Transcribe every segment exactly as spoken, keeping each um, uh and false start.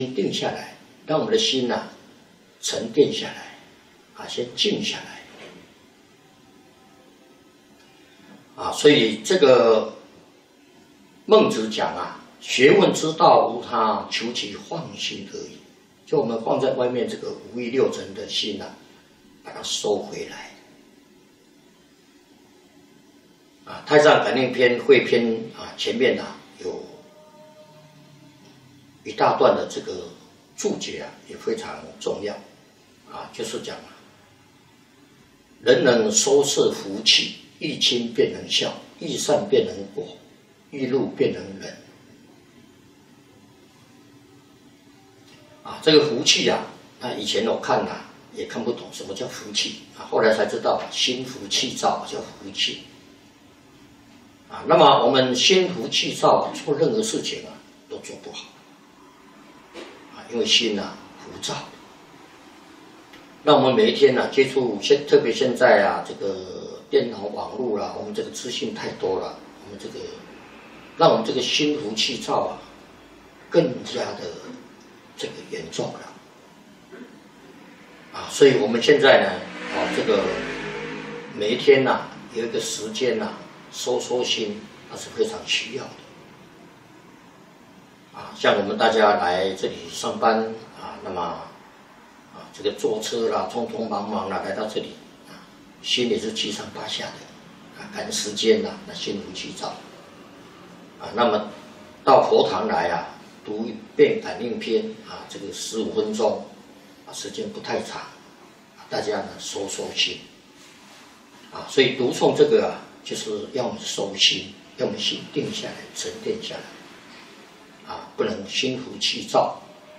定下来，让我们的心呐、啊、沉淀下来，啊，先静下来，啊，所以这个孟子讲啊，学问之道无他，求其放心而已。就我们放在外面这个五欲六尘的心呐、啊，把它收回来。啊，《太上感应篇》汇篇啊，前面啊有一大段的这个注解啊，也非常重要啊，就是讲啊，人能收摄福气，欲亲便能孝，欲善便能果，欲怒便能忍。啊，这个福气啊，那以前我看啊也看不懂什么叫福气啊，后来才知道心浮气躁叫福气。啊，那么我们心浮气躁啊，做任何事情啊都做不好啊，因为心啊浮躁。那我们每一天呢、啊、接触现，特别现在啊这个电脑网络啦、啊，我们这个资讯太多了，我们这个让我们这个心浮气躁啊更加的这个严重了啊，所以我们现在呢啊这个每一天呐、啊、有一个时间呐、啊。收收心，那是非常需要的啊！像我们大家来这里上班啊，那么啊，这个坐车啦，匆匆忙忙啦，来到这里啊，心里是七上八下的啊，赶时间啦，那心浮气躁啊。那么到佛堂来啊，读一遍《感应篇》啊，这个十五分钟啊，时间不太长，大家呢收收心啊。所以读诵这个啊。就是要我们收心，要我们心定下来、沉淀下来，啊，不能心浮气躁，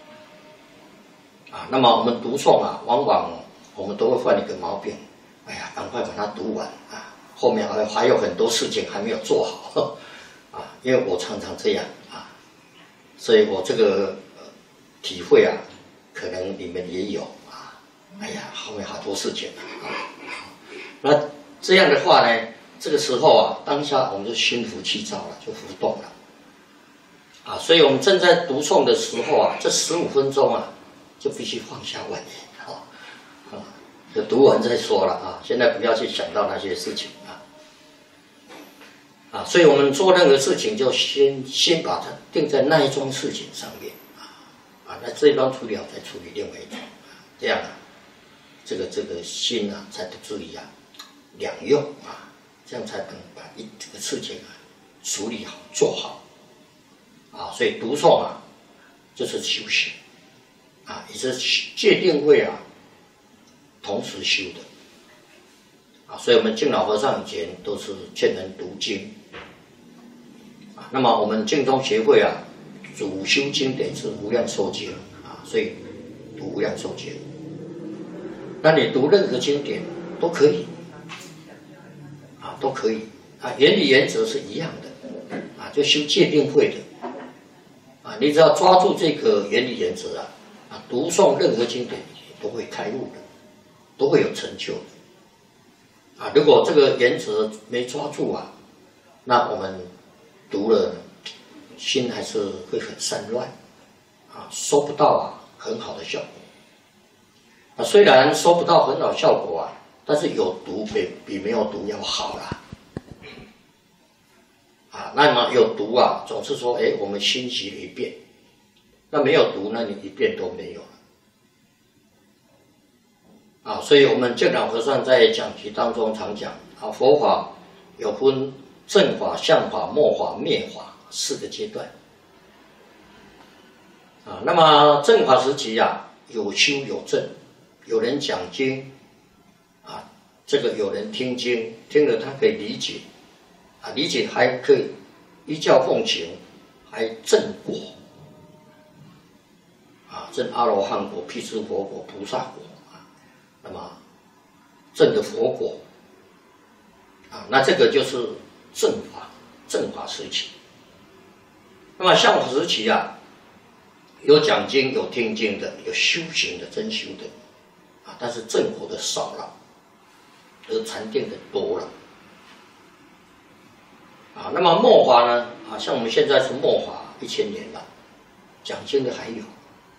啊。那么我们读诵啊，往往我们都会犯一个毛病，哎呀，赶快把它读完啊，后面还还有很多事情还没有做好，啊，因为我常常这样啊，所以我这个、呃、体会啊，可能你们也有啊，哎呀，后面好多事情啊，那这样的话呢？这个时候啊，当下我们就心浮气躁了，就浮动了，啊，所以我们正在读诵的时候啊，这十五分钟啊，就必须放下万念，啊，啊，就读完再说了啊，现在不要去想到那些事情啊，啊，所以我们做任何事情就先先把它定在那一桩事情上面啊，啊，那这一桩处理好再处理另外一桩，这样啊，这个这个心啊才不至于啊两用啊。这样才能把一这个事情啊处理好做好啊，所以读诵啊就是修行啊，也是戒定慧啊同时修的啊，所以我们净老和尚以前都是劝人读经啊，那么我们净宗协会啊主修经典是无量寿经啊，所以读无量寿经，那你读任何经典都可以。啊，都可以啊，原理原则是一样的啊，就修戒定慧的啊，你只要抓住这个原理原则啊，啊，读诵任何经典都会开悟的，都会有成就的啊。如果这个原则没抓住啊，那我们读了心还是会很散乱啊，收不到啊很好的效果啊。虽然收不到很好效果啊。但是有读比比没有读要好啦，啊，那么有读啊，总是说，哎，我们心习了一遍，那没有读，那你一遍都没有了，啊，所以我们净老和尚在讲题当中常讲啊，佛法有分正法、相法、末法、灭法四个阶段，啊，那么正法时期啊，有修有证，有人讲经。啊，这个有人听经，听了他可以理解，啊，理解还可以依教奉行，还证果，啊，证阿罗汉果、辟支佛果、菩萨果啊，那么证的佛果，啊，那这个就是正法，正法时期。那么相法时期啊，有讲经、有听经的，有修行的、真修的，啊，但是正果的少了。而禅定的多了啊，那么末法呢？啊，像我们现在是末法一千年了，讲经的还有